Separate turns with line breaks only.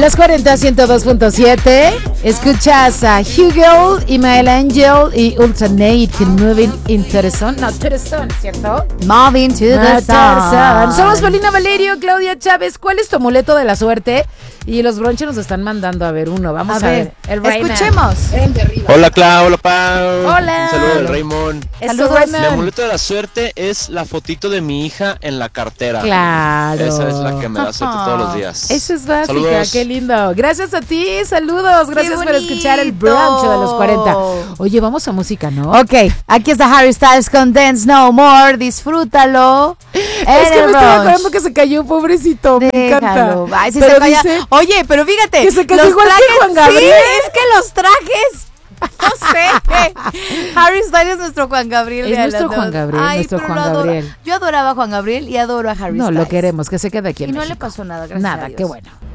Los 40 102.7. Escuchas a Hugo, Imael Angel y Ultranate con Moving into the Sun. No, to the Sun, ¿cierto?
Moving to the Sun.
Somos Paulina Valerio, Claudia Chávez. ¿Cuál es tu amuleto de la suerte? Y los bronches nos están mandando a ver uno. Vamos a ver.
Escuchemos.
Hola Clau, hola Pau.
Hola.
Un saludo del Raymond.
Saludos.
Mi amuleto de la suerte es la fotito de mi hija en la cartera.
Claro.
Esa es la que me da suerte todos los días.
Eso es básica,
Saludos.
qué lindo. Gracias a ti, saludos. Gracias por escuchar el brunch de los 40. Oye, vamos a música, ¿no?
Ok, aquí está Harry Styles con Dance No More. Disfrútalo.
Es que me estoy acordando que se cayó, pobrecito. Me encanta.
Ay, si
pero
se calla.
dice
Oye, pero fíjate.
que se cayó
los
igual que
trajes,
Juan Gabriel.
Sí, es que los trajes. No sé. Harry Styles es nuestro Juan Gabriel.
Es nuestro Juan Gabriel, nuestro
pero
Juan Gabriel.
Yo adoraba a Juan Gabriel y adoro a Harry
No,
Styles.
lo queremos, que se quede aquí en
Y no
México.
le pasó nada, gracias
Nada,
a Dios.
qué bueno.